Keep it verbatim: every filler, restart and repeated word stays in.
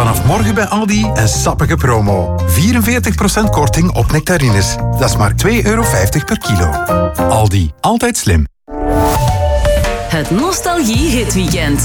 Vanaf morgen bij Aldi een sappige promo. vierenveertig procent korting op nectarines. Dat is maar twee euro vijftig per kilo. Aldi, altijd slim. Het Nostalgie Hitweekend.